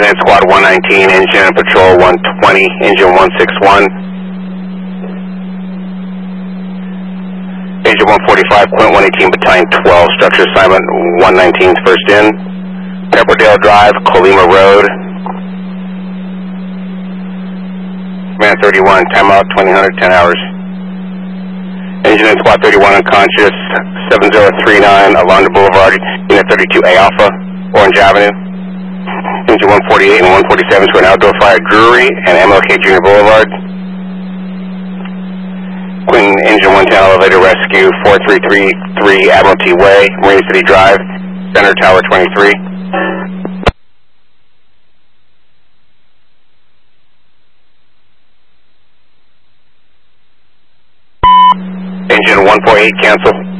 Engine in squad 119, engine in patrol 120, engine 161. Engine 145, Quint 118, battalion 12, structure assignment 119's first in. Pepperdale Drive, Colima Road. Man 31, timeout 2000, 10 hours. Engine in squad 31 unconscious, 7039 Alonda Boulevard, unit 32A Alpha, Orange Avenue. Engine 148 and 147 to an outdoor fire at Drury and MLK Junior Boulevard. Quinton Engine 110 Elevator Rescue 4333 Admiralty Way, Marine City Drive, Center Tower 23. Engine 148 cancel.